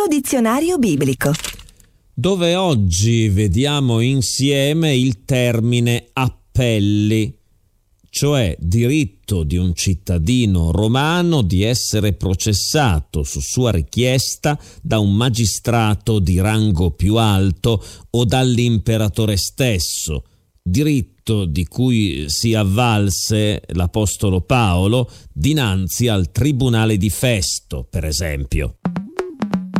dizionario biblico. Dove oggi vediamo insieme il termine appelli, cioè diritto di un cittadino romano di essere processato su sua richiesta da un magistrato di rango più alto o dall'imperatore stesso, diritto di cui si avvalse l'apostolo Paolo dinanzi al tribunale di Festo, per esempio.